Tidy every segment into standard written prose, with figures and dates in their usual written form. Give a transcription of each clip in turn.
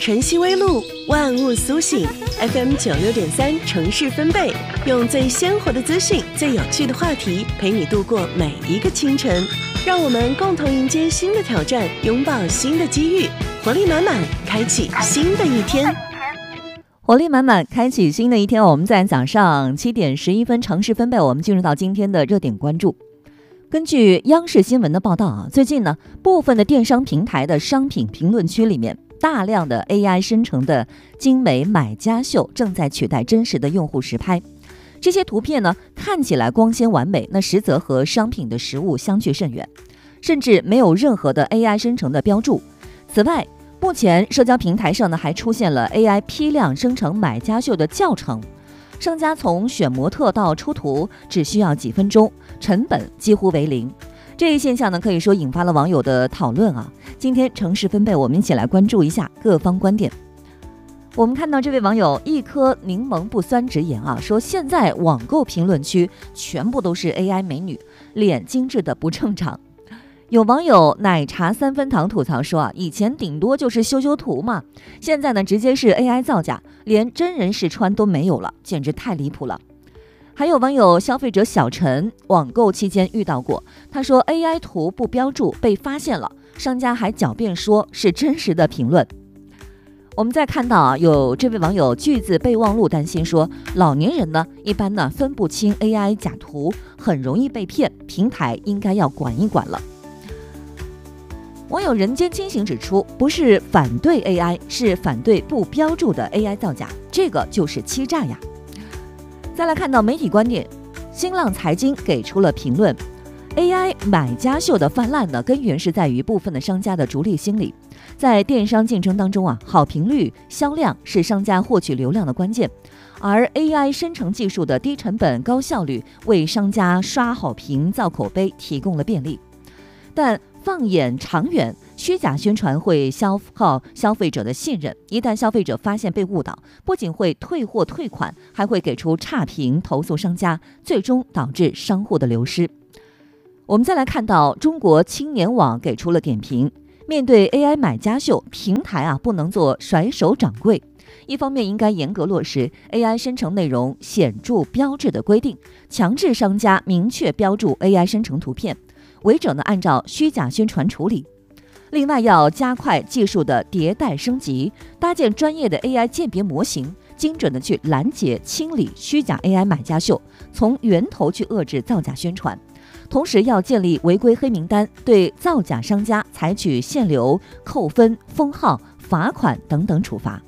晨曦微露，万物苏醒。FM96.3城市分贝，用最鲜活的资讯、最有趣的话题，陪你度过每一个清晨。让我们共同迎接新的挑战，拥抱新的机遇，活力满满，开启新的一天。 活力满满，开启新的一天。我们在早上7点11分城市分贝，我们进入到今天的热点关注。根据央视新闻的报道最近呢，部分的电商平台的商品评论区里面，大量的 AI 生成的精美买家秀正在取代真实的用户实拍。这些图片呢，看起来光鲜完美，那实则和商品的实物相去甚远，甚至没有任何的 AI 生成的标注。此外，目前社交平台上呢，还出现了 AI 批量生成买家秀的教程，商家从选模特到出图只需要几分钟，成本几乎为零。这一现象呢，可以说引发了网友的讨论啊。今天城市分贝，我们一起来关注一下各方观点。我们看到这位网友一颗柠檬不酸直言啊，说现在网购评论区全部都是 AI 美女，脸精致的不正常。有网友奶茶3分糖吐槽说啊，以前顶多就是修修图嘛，现在呢直接是 AI 造假，连真人试穿都没有了，简直太离谱了。还有网友消费者小陈网购期间遇到过，他说 AI 图不标注被发现了，商家还狡辩说是真实的评论。我们再看到啊，有这位网友句子备忘录担心说，老年人呢一般呢分不清 AI 假图，很容易被骗，平台应该要管一管了。网友人间清醒指出，不是反对 AI， 是反对不标注的 AI 造假，这个就是欺诈呀。再来看到媒体观点，新浪财经给出了评论， AI 买家秀的泛滥呢，根源是在于部分的商家的逐利心理。在电商竞争当中啊，好评率、销量是商家获取流量的关键，而 AI 生成技术的低成本、高效率，为商家刷好评、造口碑提供了便利。但放眼长远，虚假宣传会消耗消费者的信任，一旦消费者发现被误导，不仅会退货退款，还会给出差评投诉商家，最终导致商户的流失。我们再来看到中国青年网给出了点评，面对 AI 买家秀，平台啊不能做甩手掌柜，一方面应该严格落实 AI 生成内容显著标志的规定，强制商家明确标注 AI 生成图片，违者呢按照虚假宣传处理。另外要加快技术的迭代升级，搭建专业的 AI 鉴别模型，精准的去拦截清理虚假 AI 买家秀，从源头去遏制造假宣传。同时要建立违规黑名单，对造假商家采取限流、扣分、封号、罚款等等处罚。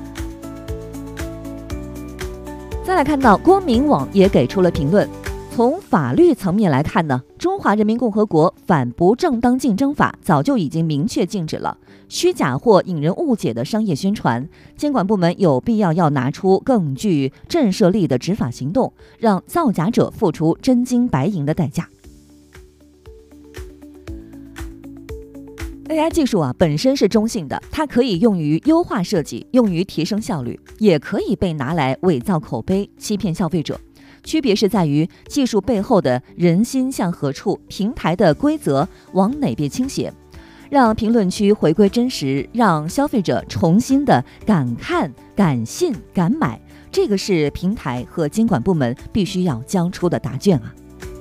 再来看到光明网也给出了评论，从法律层面来看呢，中华人民共和国反不正当竞争法早就已经明确禁止了虚假或引人误解的商业宣传，监管部门有必要要拿出更具震慑力的执法行动，让造假者付出真金白银的代价。AI 技术啊本身是中性的，它可以用于优化设计，用于提升效率，也可以被拿来伪造口碑，欺骗消费者。区别是在于技术背后的人心向何处，平台的规则往哪边倾斜。让评论区回归真实，让消费者重新的敢看、敢信、敢买，这个是平台和监管部门必须要交出的答卷啊。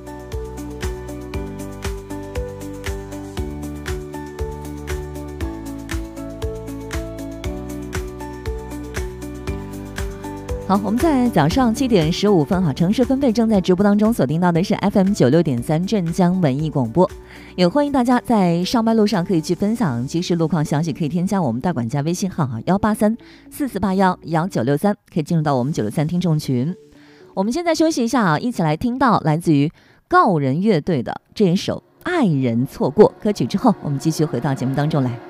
好，我们在早上7点15分城市分贝正在直播当中，锁定到的是 FM96.3 镇江文艺广播，也欢迎大家在上班路上可以去分享即时路况消息，可以添加我们大管家微信号18344811963，可以进入到我们963听众群。我们现在休息一下一起来听到来自于告人乐队的这一首《爱人错过》歌曲之后，我们继续回到节目当中来。